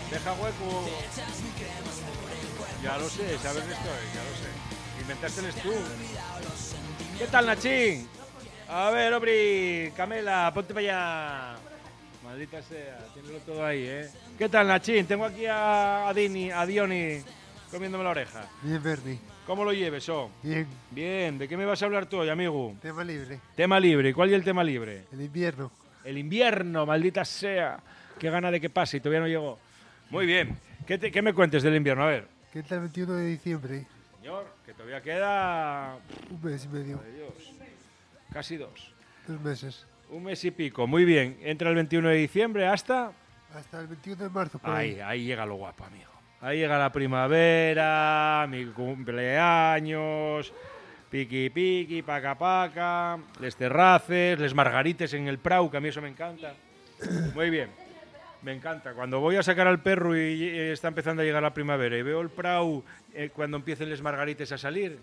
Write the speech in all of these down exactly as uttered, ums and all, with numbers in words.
Deja hueco. Ya lo sé, sabes que estoy, ya lo sé. Inventasteles tú. ¿Qué tal, Nachín? A ver, hombre, Camela, ponte para allá. Maldita sea, tienelo todo ahí, ¿eh? ¿Qué tal, Nachín? Tengo aquí a, a Dini, a Dioni, comiéndome la oreja. Bien, Bernie. ¿Cómo lo lleves, oh? Bien. Bien, ¿de qué me vas a hablar tú hoy, amigo? Tema libre. Tema libre, ¿cuál es el tema libre? El invierno. El invierno, maldita sea. Qué gana de que pase y todavía no llegó. Muy bien, ¿qué, te, qué me cuentes del invierno? A ver. ¿Qué tal el veintiuno de diciembre? Señor, que todavía queda... Un mes y medio. Madre Dios. Casi dos. Dos meses. Un mes y pico, muy bien. Entra el veintiuno de diciembre hasta... Hasta el veintiuno de marzo. Por Ahí, ahí, ahí llega lo guapo, amigo. Ahí llega la primavera, mi cumpleaños, piqui piqui, paca paca, les terraces, les margarites en el prau, que a mí eso me encanta. Muy bien, me encanta. Cuando voy a sacar al perro y está empezando a llegar la primavera y veo el prau eh, cuando empiecen les margarites a salir...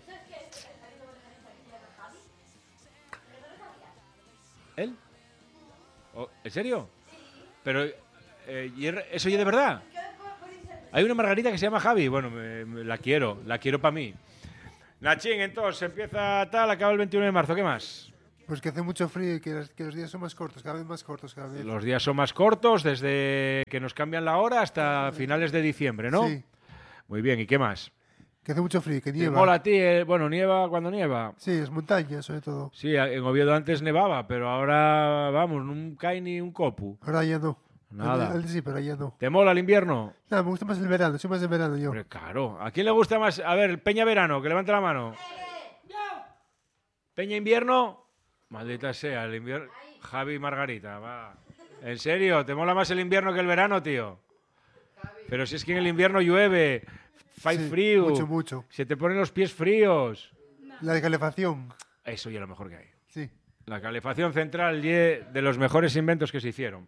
¿Él? Oh, ¿en serio? Pero, eh, ¿eso ya de verdad? Hay una margarita que se llama Javi. Bueno, me, me, la quiero, la quiero para mí. Nachín, entonces, empieza tal, acaba el veintiuno de marzo. ¿Qué más? Pues que hace mucho frío y que los, que los días son más cortos, cada vez más cortos cada vez. Los días son más cortos desde que nos cambian la hora hasta finales de diciembre, ¿no? Sí. Muy bien, ¿y qué más? Que hace mucho frío, que ¿Te nieva. mola a ti? Eh? Bueno, nieva cuando nieva. Sí, es montaña, sobre todo. Sí, en Oviedo antes nevaba, pero ahora, vamos, no cae ni un copu. Ahora ya no. Nada. Antes sí, pero ya no. ¿Te mola el invierno? Nada, me gusta más el verano, soy más de verano yo. Hombre, claro. ¿A quién le gusta más? A ver, Peña Verano, que levante la mano. Peña Invierno. Maldita sea, el invierno. Javi y Margarita, va. ¿En serio? ¿Te mola más el invierno que el verano, tío? Pero si es que en el invierno llueve, fai Sí, frío. mucho, mucho. Se te ponen los pies fríos. La de calefacción. Eso ya es lo mejor que hay. Sí. La calefacción central ye de los mejores inventos que se hicieron.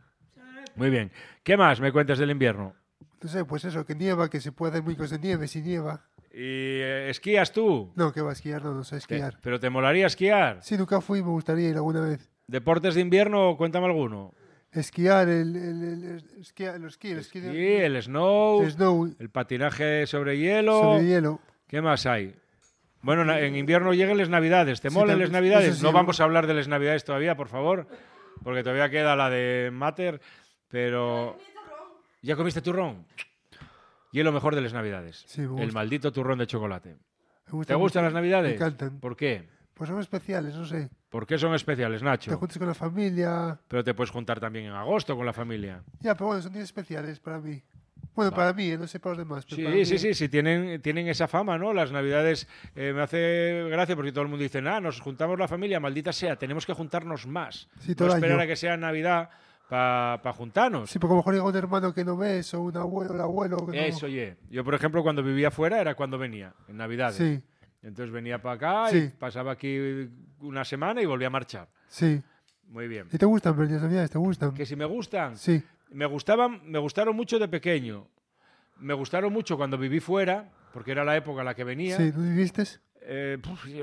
Muy bien. ¿Qué más me cuentas del invierno? No sé, pues eso, que nieva, que se puede hacer muy cosas de nieve, si nieva. ¿Y eh, esquías tú? No, que va a esquiar, no, no sé esquiar. Te- ¿Pero te molaría esquiar? Sí, nunca fui, me gustaría ir alguna vez. ¿Deportes de invierno? Cuéntame alguno. Esquiar, el, el, el, el, esquiar, el esquí, el esquí, Sí, de- el snow, el snow el patinaje sobre hielo. sobre hielo. ¿Qué más hay? Bueno, na- en invierno lleguen las Navidades. ¿Te Sí, molan también, las Navidades? eso sí, No ¿no? vamos a hablar de las Navidades todavía, por favor, porque todavía queda la de Mater, pero... ¿Ya comiste turrón? Y es lo mejor de las Navidades. Sí, me El gusta. maldito turrón de chocolate. Me gusta ¿Te gustan mucho. las Navidades? Me encantan. ¿Por qué? Pues son especiales, no sé. ¿Por qué son especiales, Te Nacho? juntas con la familia. Pero te puedes juntar también en agosto con la familia. Ya, pero bueno, son días especiales para mí. Bueno, para mí, eh, no sé para los demás. Pero para Sí, mí, sí, sí, sí, tienen, tienen esa fama, ¿no? Las Navidades eh, me hace gracia porque todo el mundo dice, ah, nos juntamos la familia, maldita sea, tenemos que juntarnos más. Sí, todo no el esperar año. a que sea Navidad para pa juntarnos. Sí, porque a lo mejor llega un hermano que no ves o un abuelo, el abuelo que no... Eso, oye. Yo, por ejemplo, cuando vivía fuera era cuando venía, en Navidades. Sí, Entonces venía para acá Sí. y pasaba aquí una semana y volvía a marchar. sí. Muy bien. ¿Y te gustan, Bernie, las Navidades? ¿Te gustan? Que si me gustan, Sí, me gustaban, me gustaron mucho de pequeño. Me gustaron mucho cuando viví fuera, porque era la época en la que venía. sí. ¿Tú viviste? Eh, puf, yo-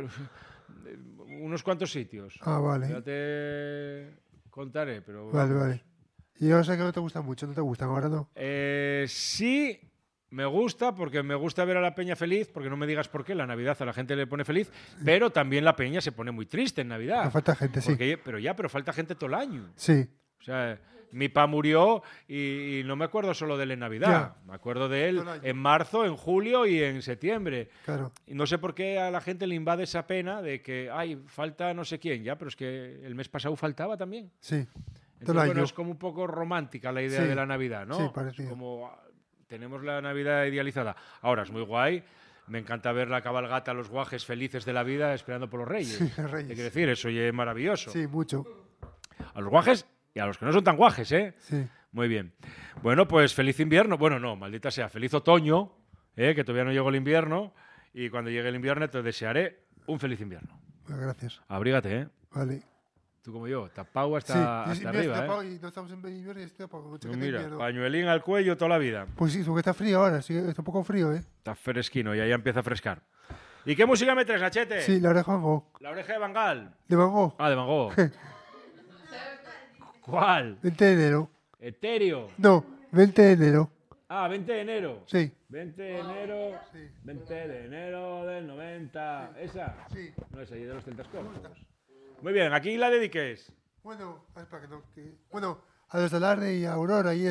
unos cuantos sitios. Ah, vale. Ya te contaré, pero... Vale, vamos. vale. Y yo sé que no te gustan mucho, no te gustan, ahora no. Eh, sí, me gusta, porque me gusta ver a la peña feliz, porque no me digas por qué, la Navidad a la gente le pone feliz, pero también la peña se pone muy triste en Navidad. Me falta gente, sí. Porque- pero ya, pero falta gente todo el año. Sí, O sea, mi pa murió y, y no me acuerdo solo de él en Navidad. Me acuerdo de él Todo el año. en marzo, en julio y en septiembre. claro. Y no sé por qué a la gente le invade esa pena de que, ay, falta no sé quién, ya, pero es que el mes pasado faltaba también. Sí. Entonces, el bueno, año. es como un poco romántica la idea Sí. de la Navidad, ¿no? Sí, Es parecido. como ah, tenemos la Navidad idealizada. Ahora, es muy guay. Me encanta ver la cabalgata, los guajes felices de la vida esperando por los reyes. Sí, los ¿Qué reyes. quiere decir? Eso ya es maravilloso. Sí, mucho. A los guajes y a los que no son tan guajes, ¿eh? Sí. Muy bien. Bueno, pues feliz invierno. Bueno, no, maldita sea, feliz otoño, ¿eh? Que todavía no llegó el invierno. Y cuando llegue el invierno te desearé un feliz invierno. Bueno, gracias. Abrígate, ¿eh? Vale. Tú como yo, tapado hasta, sí, hasta sí, mira, arriba, está ¿eh? tapado y no estamos en invierno y estoy tapado. mucho No, que te mira, invierno. pañuelín al cuello toda la vida. Pues sí, porque está frío ahora, sí, está un poco frío, ¿eh? Está fresquino y ahí empieza a frescar. ¿Y qué música me traes, Nachete? Sí, la oreja Van Gogh. La oreja de Bangal. De Van Gogh. Ah, de Van Gogh. ¿Cuál? veinte de enero. Etéreo. No, veinte de enero. Ah, veinte de enero. Sí. veinte de enero. Sí. veinte de enero del noventa. ¿Esa? Sí. No es ahí de los Centascorpos. Muy bien, aquí la dediques. Bueno, es para que no, que- bueno, a los de Alarde y a Aurora y